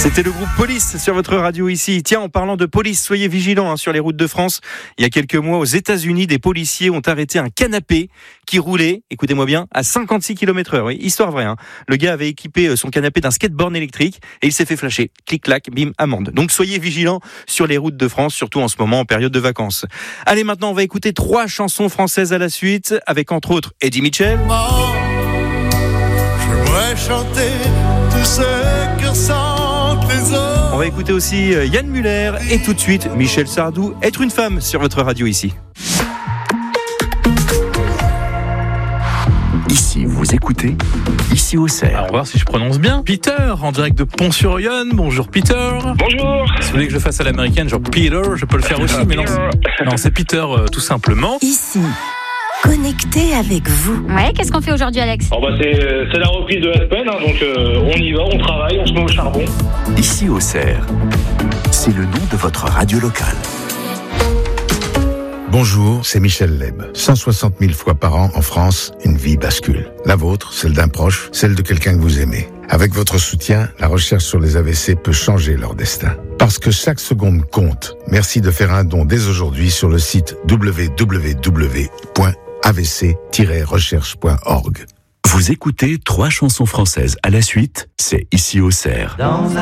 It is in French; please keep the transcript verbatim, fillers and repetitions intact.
C'était le groupe Police sur votre radio ici. Tiens, en parlant de police, soyez vigilants hein, sur les routes de France. Il y a quelques mois, aux États-Unis, des policiers ont arrêté un canapé qui roulait, écoutez-moi bien, à cinquante-six kilomètres heure. Oui, histoire vraie. Hein. Le gars avait équipé son canapé d'un skateboard électrique et il s'est fait flasher. Clic-clac, bim, amende. Donc soyez vigilants sur les routes de France, surtout en ce moment en période de vacances. Allez, maintenant, on va écouter trois chansons françaises à la suite, avec entre autres Eddie Mitchell. J'aimerais chanter tout ce que ressentent les autres. On va écouter aussi Yann Muller et tout de suite Michel Sardou, Être une femme sur votre radio ici. Ici, vous écoutez Ici au Cerf. Alors, on va voir si je prononce bien. Peter, en direct de Pont-sur-Yonne. Bonjour Peter. Bonjour. Si vous voulez que je le fasse à l'américaine, genre Peter, je peux le faire aussi, mais non, c'est, non, c'est Peter euh, tout simplement. Ici, connecté avec vous. Ouais, qu'est-ce qu'on fait aujourd'hui, Alex ? Oh bah c'est, c'est la reprise de la semaine, hein, donc euh, on y va, on travaille, on se met au charbon. Ici au Cerf, c'est le nom de votre radio locale. Bonjour, c'est Michel Leb. cent soixante mille fois par an en France, une vie bascule. La vôtre, celle d'un proche, celle de quelqu'un que vous aimez. Avec votre soutien, la recherche sur les A V C peut changer leur destin. Parce que chaque seconde compte. Merci de faire un don dès aujourd'hui sur le site w w w point a v c tiret recherche point org. Vous écoutez trois chansons françaises à la suite, c'est Ici au Cerf. Dans un